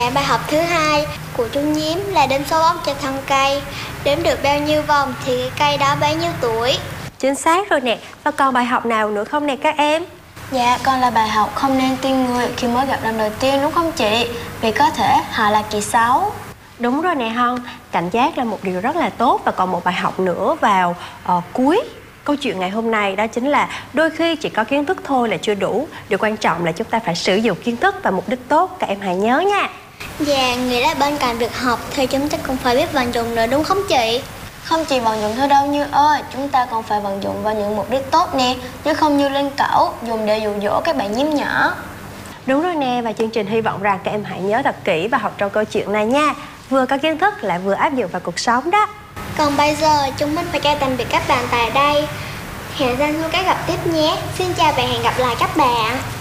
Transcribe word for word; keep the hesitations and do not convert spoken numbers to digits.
Bài học thứ hai của chú nhím là đếm số bóng trên thân cây. Đếm được bao nhiêu vòng thì cái cây đó bấy nhiêu tuổi. Chính xác rồi nè. Và còn bài học nào nữa không nè các em? Dạ, con là bài học không nên tin người khi mới gặp lần đầu tiên, đúng không chị? Vì có thể họ là kỳ xấu. Đúng rồi nè Hân, cảnh giác là một điều rất là tốt. Và còn một bài học nữa vào uh, cuối câu chuyện ngày hôm nay, đó chính là đôi khi chỉ có kiến thức thôi là chưa đủ. Điều quan trọng là chúng ta phải sử dụng kiến thức và mục đích tốt. Các em hãy nhớ nha. Dạ, nghĩa là bên cạnh việc học thì chúng ta cũng phải biết vận dụng nữa, đúng không chị? Không chỉ vận dụng thôi đâu Như ơi, chúng ta còn phải vận dụng vào những mục đích tốt nè, chứ không như lên cẩu dùng để dụ dỗ các bạn nhím nhỏ. Đúng rồi nè, và chương trình hy vọng rằng các em hãy nhớ thật kỹ và học trong câu chuyện này nha. Vừa có kiến thức lại vừa áp dụng vào cuộc sống đó. Còn bây giờ chúng mình phải chào tạm biệt các bạn tại đây. Hẹn sang các gặp tiếp nhé. Xin chào và hẹn gặp lại các bạn.